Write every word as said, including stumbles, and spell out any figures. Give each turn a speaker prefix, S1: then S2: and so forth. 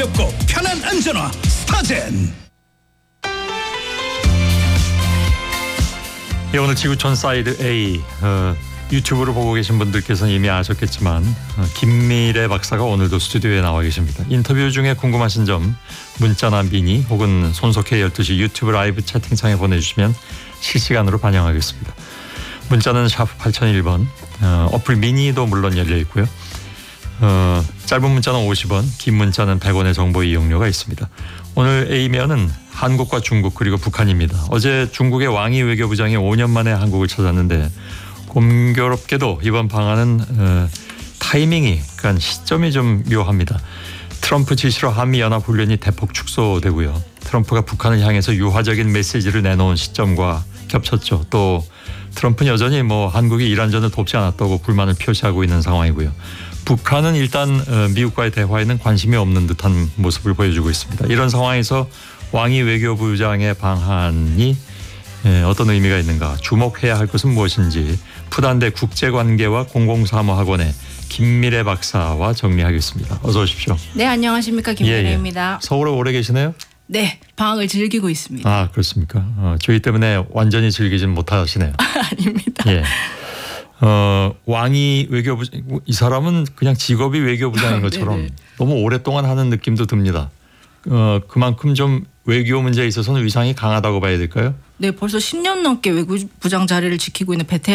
S1: 가볍고 편한 안전화 스타젠.
S2: 예, 오늘 지구촌 사이드 A 어, 유튜브로 보고 계신 분들께서는 이미 아셨겠지만 어, 김미래 박사가 오늘도 스튜디오에 나와 계십니다. 인터뷰 중에 궁금하신 점 문자나 미니 혹은 손석희 열두 시 유튜브 라이브 채팅창에 보내주시면 실시간으로 반영하겠습니다. 문자는 샤프 팔공공일 번, 어, 어플 미니도 물론 열려 있고요. 어, 짧은 문자는 오십 원, 긴 문자는 백 원의 정보 이용료가 있습니다. 오늘 A면은 한국과 중국 그리고 북한입니다. 어제 중국의 왕이 외교부장이 오 년 만에 한국을 찾았는데 공교롭게도 이번 방한은 어, 타이밍이, 그러니까 시점이 좀 묘합니다. 트럼프 지시로 한미연합훈련이 대폭 축소되고요. 트럼프가 북한을 향해서 유화적인 메시지를 내놓은 시점과 겹쳤죠. 또 트럼프는 여전히 뭐 한국이 이란전을 돕지 않았다고 불만을 표시하고 있는 상황이고요. 북한은 일단 미국과의 대화에는 관심이 없는 듯한 모습을 보여주고 있습니다. 이런 상황에서 왕이 외교부장의 방한이 어떤 의미가 있는가, 주목해야 할 것은 무엇인지 푸단대 국제관계와 공공사무학원의 김미래 박사와 정리하겠습니다. 어서 오십시오.
S3: 네, 안녕하십니까, 김미래입니다.
S2: 예, 예. 서울에 오래 계시네요?
S3: 네, 방학을 즐기고 있습니다.
S2: 아, 그렇습니까? 어, 저희 때문에 완전히 즐기진 못하시네요.
S3: 아닙니다.
S2: 예. 어, 왕이 외교부, 이 사람은 그냥 직업이 외교부장인 것처럼 너무 오랫동안 하는 느낌도 듭니다. 어, 그만큼 좀 외교 문제에 있어서는 위상이 강하다고 봐야 될까요?
S3: 네, 벌써 십 년 넘게 외교부장 자리를 지키고 있는 베테랑